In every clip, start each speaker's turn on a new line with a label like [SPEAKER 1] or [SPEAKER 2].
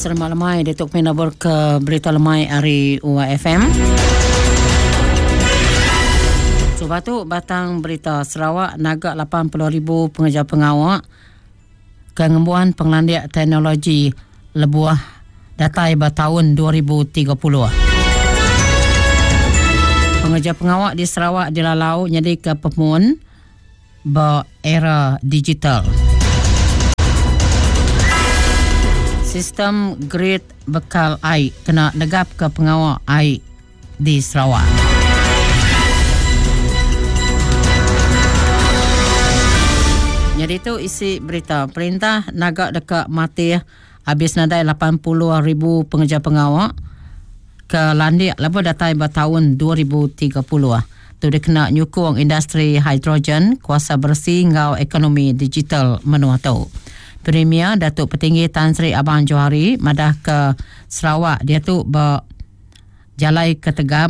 [SPEAKER 1] Selamat lemai Datuk Pinabur ke berita lemai hari UFM. Cuba tu batang berita Sarawak nagak 80,000 pengeja pengawak kengembuan pengelandiak teknologi lebuah datai bertahun 2030. Pengeja pengawak di Sarawak dilalau jadi ke pemun berera digital. Sistem grid bekal air kena negap ke pengawak air di Sarawak. Jadi itu isi berita. Perintah nagak dekat mati habis nadai 80,000 pengeja pengawak ke landik lepas datai bertahun 2030. Tu dia kena nyukung industri hidrogen, kuasa bersih ngau ekonomi digital menua tu. Premier Datuk Petinggi Tan Sri Abang Johari madah ke Sarawak dia tu berjalai ke Tegap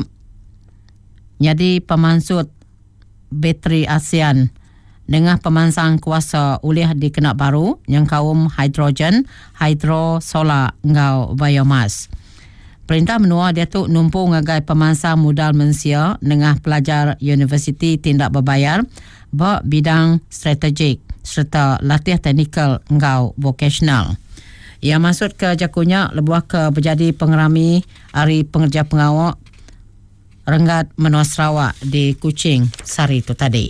[SPEAKER 1] jadi pemansut bateri ASEAN dengan pemansang kuasa ulih di Kenak Baru yang kaum hidrogen, hidro, solar ngau biomas. Perintah menua dia tu numpu ngagai pemansang modal Malaysia dengan pelajar universiti tindak berbayar bidang strategik serta latih teknikal ngau vocational. Ia maksud ke jakunya lebuah ke berjadi pengerami hari pengerja pengawak Renggat Menua Sarawak di Kuching sari itu tadi.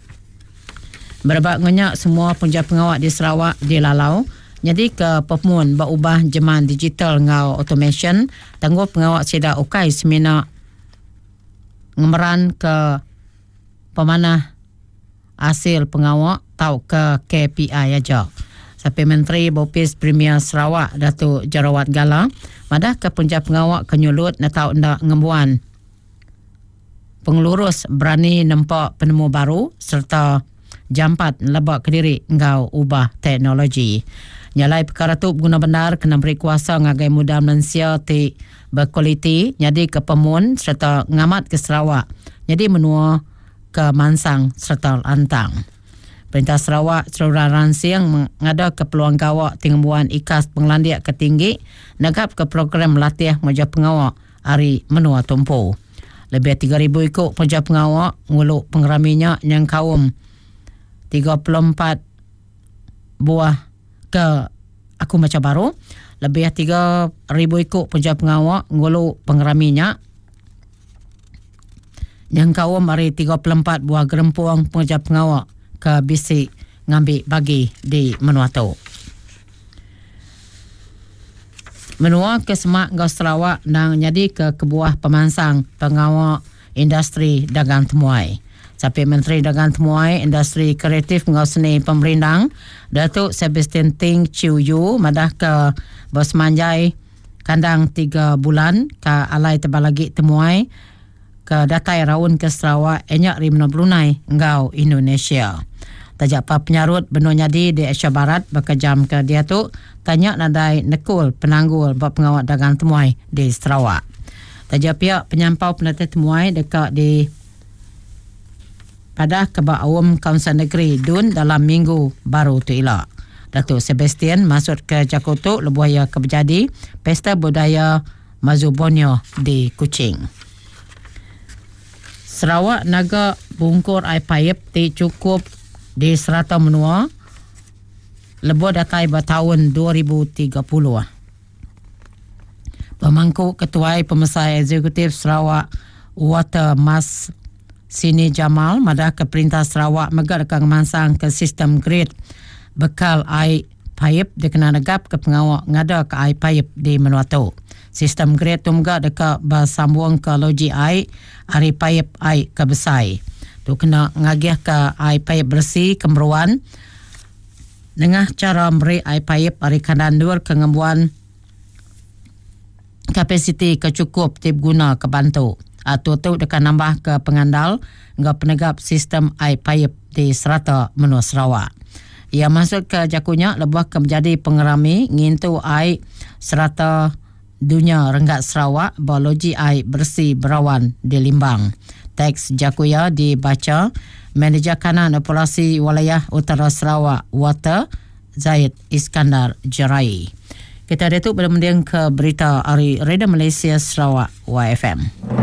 [SPEAKER 1] Berbagainya semua pengerja pengawak di Sarawak dilalau jadi ke pemun berubah jeman digital ngau automation tangguh pengawak sida ukai semina ngemeran ke pemanah hasil pengawak tau ke KPI aja. Sampai Menteri Bopis Premier Sarawak Datuk Jarawat Gala madah ke penja pengawak kenyulut na tau ndak ngembuan pengelurus berani nampak penemu baru serta jampat lebak kediri ngau ubah teknologi. Nyalai perkara tu guna benar kena beri kuasa ngagai muda Malaysia ti berkualiti jadi ke pemun serta ngamat ke Sarawak jadi menua ke Mansang serta Lantang. Perintah Sarawak Saudara Ransiang mengada ke peluang gawak tingguan ikas pengelandiak ketinggi negap ke program latih meja pengawak hari menua tumpu. Lebih 3,000 ikut meja pengawak nguluk pengeraminya yang kaum 34 buah ke aku macam baru. Lebih 3,000 ikut meja pengawak nguluk pengeraminya yang kaum hari 34 buah gerempuang pengeja pengawak ke bisik ngambil bagi di menua tu. Menua ke Semak Ngau Sarawak nang jadi ke kebuah pemansang pengawak industri dagang temuai. Sampai Menteri Dagang Temuai Industri Kreatif Ngau Seni Pemerintang Datuk Sebastian Ting Chiu Yu madah ke bos manjai kandang 3 bulan ke alai tebalagi temuai ke datai raun ke Sarawak enyak rimno Brunei ngau Indonesia. Tajak pa penyarut benua nyadi di Asia Barat berkejam ke dia tu tanya nadai nekul penanggul buat pengawat dagang temuai di Sarawak. Tajak pihak penyampau pendatang temuai dekat di pada Kebak Awam Kaunsil Negeri Dun dalam minggu baru tu elak. Datuk Sebastian masuk ke Jakarta lebuaya ke berjadi Pesta Budaya Mazubonyo di Kuching. Sarawak naga bungkur air paip ti cukup di serata menua lebuh datai bertahun 2030. Pemangku Ketua Pemesai Eksekutif Sarawak Water Mas Sini Jamal madah ke Perintah Sarawak megarkan mansang ke sistem grid bekal air paip dikena negap ke pengawak ngada ke air paip di menua tu. Sistem grid tu juga dekat bersambung ke loji air hari paip air ke besai. Tu kena ngagih ke air paip bersih kemeruan dengan cara beri air paip hari kandan dur ke ngembuan kapasiti kecukup tip guna ke bantu. Atau tu dekat nambah ke pengandal ngau penegap sistem air paip di serata menua Sarawak. Ia masuk ke jakunya lebuh ke menjadi pengerami ngintu air serata dunia Renggat Sarawak biologi air bersih berawan di Limbang. Teks jakuya dibaca Manager Kanan Operasi Wilayah Utara Sarawak Water Zaid Iskandar Jerai. Kita ada tu kemudian ke berita hari Radio Malaysia Sarawak YFM.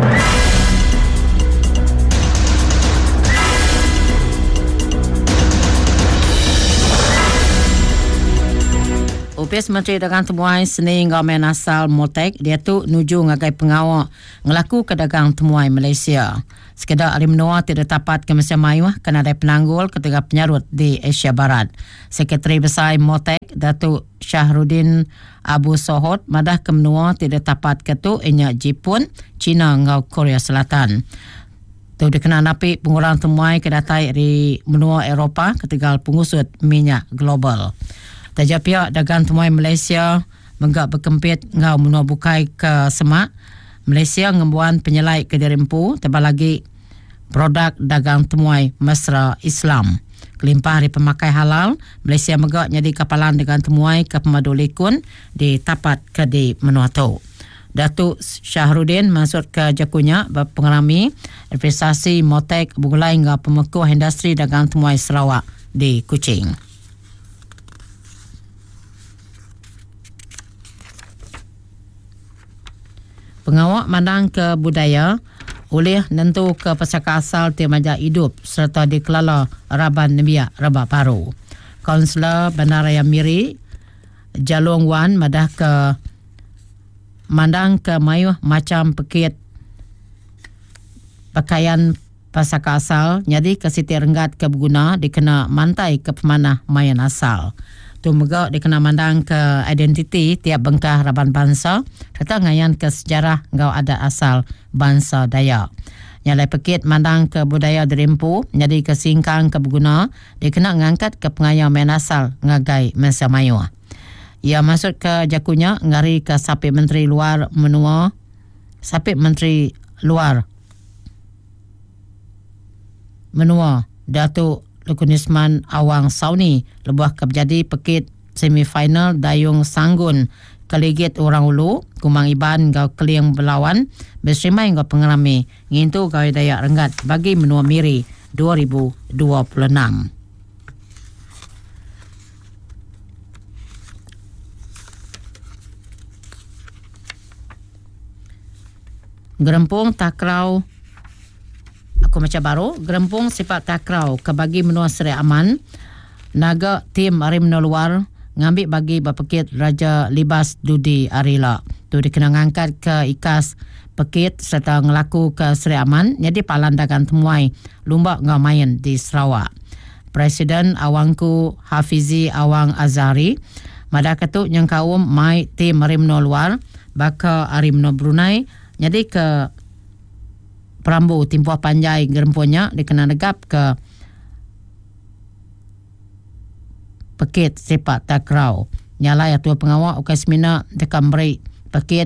[SPEAKER 1] Upis Menteri Dagang Temuai Seni Government asal Motek dia tu nuju ngagai pengawal ngelaku ke dagang temuai Malaysia. Sekedar hari menua tidak dapat ke Malaysia Maiwah kena ada penanggul ketika penyarut di Asia Barat. Sekretari Besar Motek Datuk Syahrudin Abu Sohod madah ke menua tidak dapat ke tu inya Jepun, China ngau Korea Selatan. Tu dikenal napi pengurang temuai kedatai di menua Eropah ketika pengusut minyak global. Taja pihak dagang temuai Malaysia menggak berkempit ngau menua bukai ke semak. Malaysia ngembuan penyelai ke Dirimpu tebal lagi produk dagang temuai mesra Islam. Kelimpah hari pemakai halal, Malaysia menggak jadi kapalan dagang temuai ke Pemadu Likun di tapat ke di menua tu. Datuk Syahrudin masuk ke jakunya berpengalami investasi Motek bergulai ngau pemekuh industri dagang temuai Sarawak di Kuching. Pengawak mandang ke budaya oleh nentu ke pesaka asal Timaja hidup serta dikelala Raban Nebiak Rabak Baru. Kaunselor Bandaraya Miri Jalong Wan madah ke mandang ke mayuh macam pekit pakaian pesaka asal jadi ke Siti Renggat ke berguna dikena mantai ke pemanah mayan asal. Tu megak dikena mandang ke identiti tiap bengkah Raban bangsa serta ngayan ke sejarah ngau adat asal bangsa Dayak. Nyalai pekit mandang ke budaya Dirimpu jadi ke singkang ke berguna dikena ngangkat ke pengayau main asal ngagai Malaysia Maiwah. Ia masuk ke jakunya ngari ke Sapit Menteri Luar menua Sapit Menteri Luar menua Datuk Lukunisman Awang Sauni lebuh kejadi pekit semifinal Dayung Sanggun keligit orang ulu kumang iban gau keliang berlawan bersemai gau pengerami ngintu gau Dayak Renggat bagi menua Miri 2026. Gerempung Takrau Aku macam baru, Gerempung Sifat Takrau kebagi menua Seri Aman, naga tim Arim Luar ngambil bagi berpekit Raja Libas Dudi Arila. Tu dikenang angkat ke Ikas Pekit serta ngelaku ke Seri Aman, jadi palan dagang temuai lumba ngau main di Sarawak. Presiden Awangku Hafizi Awang Azhari, madah ketuk yang kaum mai tim Arim Luar, baka Arim Brunei, jadi ke Perambu Timpuah Panjai Gerempunya dikena negap ke Pekit Sepak Takrau. Nyalai atua pengawak Ukai Semina dekat beri Pekit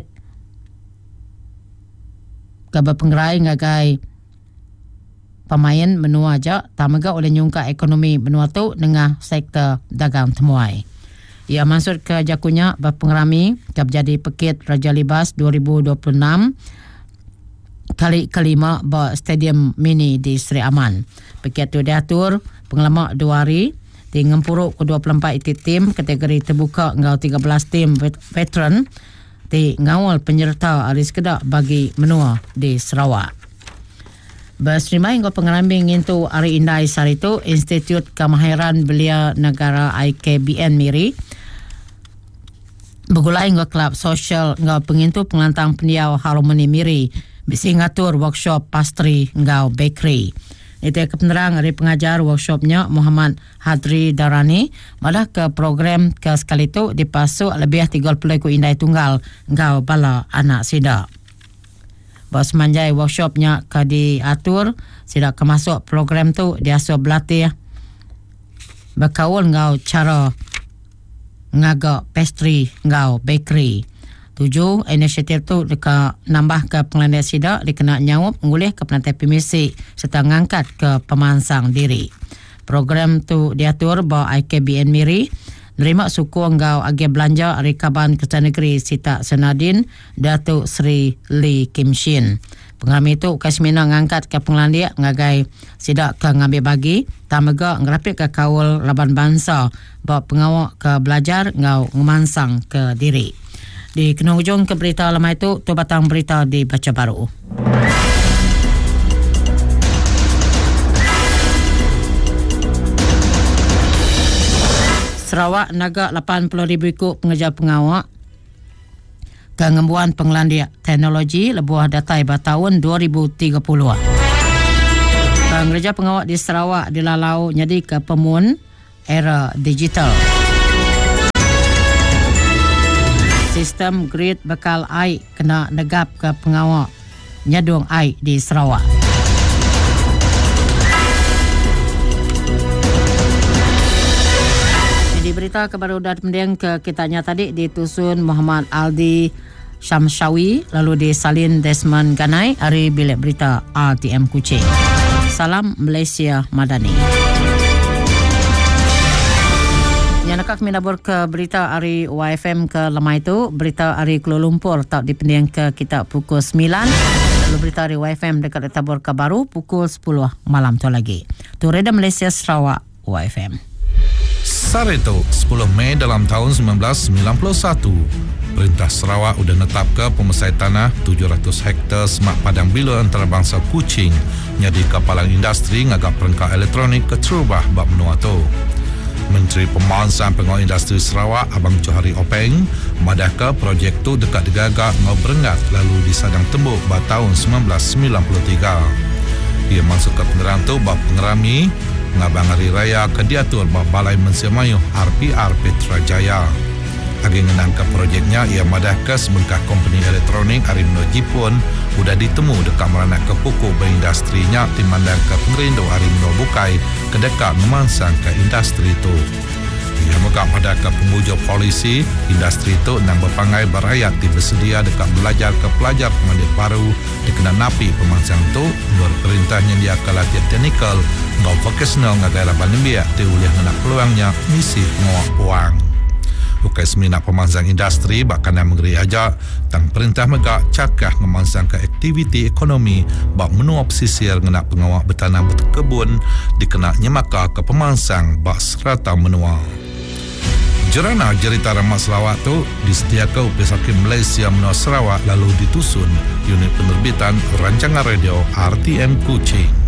[SPEAKER 1] ke berpenggerai ngagai pemain menua aja tamaga oleh nyungka ekonomi menua tu dengan sektor dagang temuai. Ia masuk ke jakunya berpengerami ke jadi Pekit Raja Libas 2026 kali kelima bawa stadium mini di Seri Aman. Pekit tu diatur pengalaman 2 hari di ngempuruk ke-24 itu tim kategori terbuka ngau 13 tim veteran di ngawal penyerta alis kedak bagi menua di Sarawak. Berserimai ngau pengalami ngintu hari indai sari itu Institut Kemahiran Belia Negara IKBN Miri bergulai ngau kelab sosial ngau pengintu pengelantang pendiau Harmoni Miri bisi ngatur workshop pastry ngau bakery. Itu kepenerang dari pengajar workshopnya Muhammad Hadri Darani malah ke program ke sekali itu dipasuk lebih 30 ku indai tunggal ngau bala anak sida. Bos manjai workshopnya ke diatur sida ke masuk program tu diasuh berlatih berkaul ngau cara ngaga pastry ngau bakery. 7. Inisiatif tu deka nambah ke pengelandai sida dikena nyawap ngulih ke penantai pemisi serta ngangkat ke pemansang diri. Program tu diatur bahawa IKBN Miri nerima suku ngau agi belanja Rikaban Kerajaan Negeri Sita Senadin Datuk Seri Lee Kim Shin. Pengrami itu ukai semina ngangkat ke penglandia ngagai sidak ke ngambil bagi tamega ngerapit ke kaul laban bangsa bawa pengawak ke belajar ngau ngemansang ke diri. Di penghujung ke berita lama itu, tu batang berita dibaca baru. Sarawak naga 80,000 ikut pengejar pengawak pengembuan penglandia teknologi lebuah datai tahun 2030. Pengejar pengawak di Sarawak dilalau jadi ke pemun era digital. Sistem grid bekal air kena negap ke pengawak nyadung air di Sarawak. Jadi berita kebarudan pendiang ke kitanya tadi ditusun Muhammad Aldi Syamshawi lalu disalin Desmond Ganai dari bilik berita RTM Kuching. Salam Malaysia Madani. Yang nak kami labur ke berita hari YFM ke lemah itu, berita hari Kuala Lumpur tak dipending ke kita pukul 9, lalu berita hari YFM dekat tabur ke baru pukul 10 malam tu lagi. Tu Reda Malaysia Sarawak YFM.
[SPEAKER 2] Sareto 10 Mei dalam tahun 1991, Perintah Sarawak sudah netap ke pemesai tanah 700 hektar semak padang bila antarabangsa Kuching jadi kapalan industri ngagak perangkat elektronik ke Terubah bab menua tu. Menteri Pemansang Pengawal Industri Sarawak Abang Johari Openg madah ke projek tu dekat digagak ngau berengat lalu disadang tembuk pada tahun 1993. Ia masuk ke pengerang tu bab pengerami ngabang hari raya ke diatur bab Balai Mensia Mayuh RPR Petrajaya. Agi ngenang ke projeknya ia madah ke sebengkah kompeni elektronik Arimno Jipun sudah ditemu dekat meranak ke pokok berindustrinya timandang ke pengerindu Arimno Bukai ke dekat memansang ke industri itu. Ia megak pada ke pemujur polisi industri itu nang berpangai berayat bersedia dekat belajar ke pelajar pemandir baru dikenal napi pemansang itu luar perintahnya dia ke latihan teknikal ngau vocational ngagai laban nembiak diuliah ngenak peluangnya misi pengawak puang. Ukai semina pemansang industri bahkan yang mengeri ajak tang perintah megak cakah ngemansang ke aktiviti ekonomi bak menua pesisir ngenak pengawak bertanam berkebun dikenak nyemaka ke pemansang bak serata menua. Jerana cerita Ramat Sarawak tu disediakan oleh Hakim Malaysia Menua Sarawak lalu ditusun unit penerbitan rancangan radio RTM Kuching.